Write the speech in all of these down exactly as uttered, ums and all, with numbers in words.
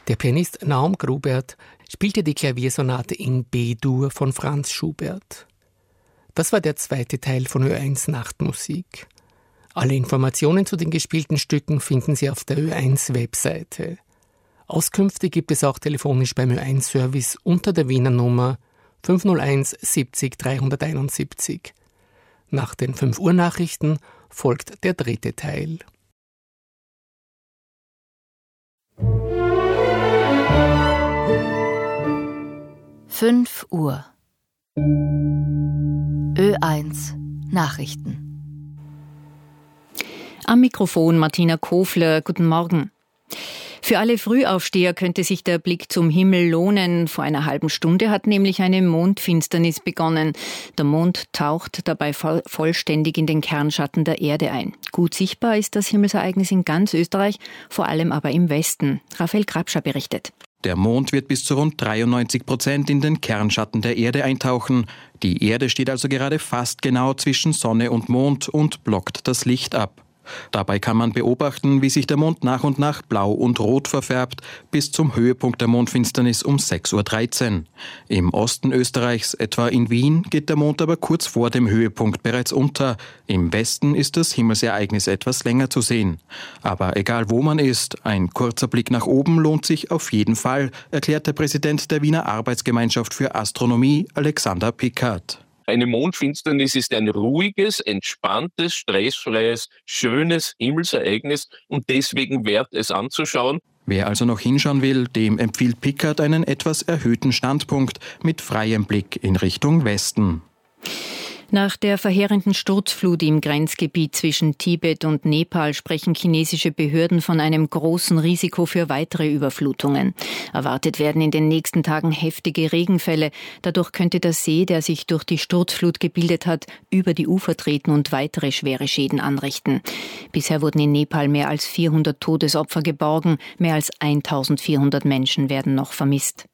Der Pianist Naum Grubert spielte die Klaviersonate in B-Dur von Franz Schubert. Das war der zweite Teil von Ö eins Nachtmusik. Alle Informationen zu den gespielten Stücken finden Sie auf der Ö eins Webseite. Auskünfte gibt es auch telefonisch beim Ö eins Service unter der Wiener Nummer fünf null eins siebzig dreihunderteinundsiebzig. Nach den fünf Uhr Nachrichten folgt der dritte Teil. fünf Uhr. Ö eins Nachrichten. Am Mikrofon Martina Kofler. Guten Morgen. Für alle Frühaufsteher könnte sich der Blick zum Himmel lohnen. Vor einer halben Stunde hat nämlich eine Mondfinsternis begonnen. Der Mond taucht dabei voll, vollständig in den Kernschatten der Erde ein. Gut sichtbar ist das Himmelsereignis in ganz Österreich, vor allem aber im Westen. Raphael Grabscher berichtet. Der Mond wird bis zu rund dreiundneunzig Prozent in den Kernschatten der Erde eintauchen. Die Erde steht also gerade fast genau zwischen Sonne und Mond und blockt das Licht ab. Dabei kann man beobachten, wie sich der Mond nach und nach blau und rot verfärbt, bis zum Höhepunkt der Mondfinsternis um sechs Uhr dreizehn. Im Osten Österreichs, etwa in Wien, geht der Mond aber kurz vor dem Höhepunkt bereits unter. Im Westen ist das Himmelsereignis etwas länger zu sehen. Aber egal wo man ist, ein kurzer Blick nach oben lohnt sich auf jeden Fall, erklärt der Präsident der Wiener Arbeitsgemeinschaft für Astronomie, Alexander Pickard. Eine Mondfinsternis ist ein ruhiges, entspanntes, stressfreies, schönes Himmelsereignis und deswegen wert es anzuschauen. Wer also noch hinschauen will, dem empfiehlt Pickard einen etwas erhöhten Standpunkt mit freiem Blick in Richtung Westen. Nach der verheerenden Sturzflut im Grenzgebiet zwischen Tibet und Nepal sprechen chinesische Behörden von einem großen Risiko für weitere Überflutungen. Erwartet werden in den nächsten Tagen heftige Regenfälle. Dadurch könnte der See, der sich durch die Sturzflut gebildet hat, über die Ufer treten und weitere schwere Schäden anrichten. Bisher wurden in Nepal mehr als vierhundert Todesopfer geborgen. Mehr als eintausendvierhundert Menschen werden noch vermisst.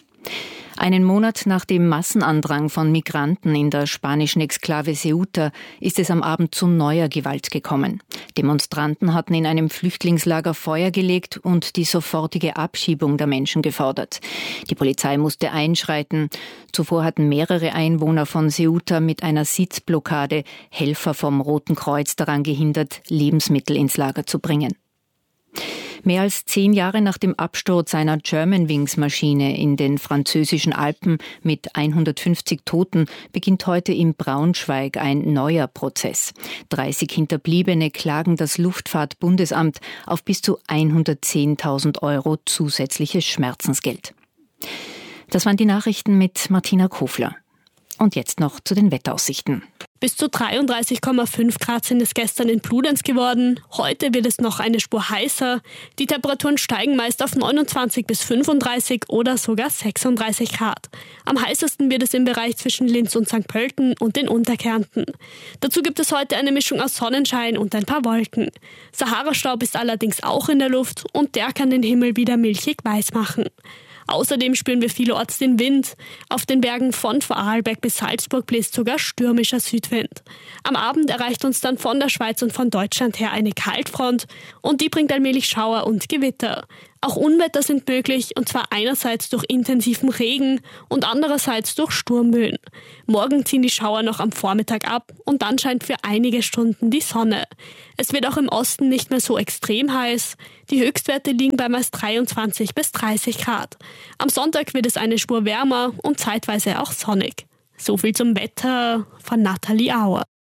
Einen Monat nach dem Massenandrang von Migranten in der spanischen Exklave Ceuta ist es am Abend zu neuer Gewalt gekommen. Demonstranten hatten in einem Flüchtlingslager Feuer gelegt und die sofortige Abschiebung der Menschen gefordert. Die Polizei musste einschreiten. Zuvor hatten mehrere Einwohner von Ceuta mit einer Sitzblockade Helfer vom Roten Kreuz daran gehindert, Lebensmittel ins Lager zu bringen. Mehr als zehn Jahre nach dem Absturz einer Germanwings-Maschine in den französischen Alpen mit hundertfünfzig Toten beginnt heute in Braunschweig ein neuer Prozess. dreißig Hinterbliebene klagen das Luftfahrtbundesamt auf bis zu hundertzehntausend Euro zusätzliches Schmerzensgeld. Das waren die Nachrichten mit Martina Kofler. Und jetzt noch zu den Wetteraussichten. Bis zu dreiunddreißig Komma fünf Grad sind es gestern in Bludenz geworden. Heute wird es noch eine Spur heißer. Die Temperaturen steigen meist auf neunundzwanzig bis fünfunddreißig oder sogar sechsunddreißig Grad. Am heißesten wird es im Bereich zwischen Linz und Sankt Pölten und den Unterkärnten. Dazu gibt es heute eine Mischung aus Sonnenschein und ein paar Wolken. Sahara-Staub ist allerdings auch in der Luft und der kann den Himmel wieder milchig weiß machen. Außerdem spüren wir vielerorts den Wind. Auf den Bergen von Vorarlberg bis Salzburg bläst sogar stürmischer Südwind. Am Abend erreicht uns dann von der Schweiz und von Deutschland her eine Kaltfront und die bringt allmählich Schauer und Gewitter. Auch Unwetter sind möglich, und zwar einerseits durch intensiven Regen und andererseits durch Sturmböen. Morgen ziehen die Schauer noch am Vormittag ab und dann scheint für einige Stunden die Sonne. Es wird auch im Osten nicht mehr so extrem heiß. Die Höchstwerte liegen bei meist dreiundzwanzig bis dreißig Grad. Am Sonntag wird es eine Spur wärmer und zeitweise auch sonnig. So viel zum Wetter von Nathalie Auer.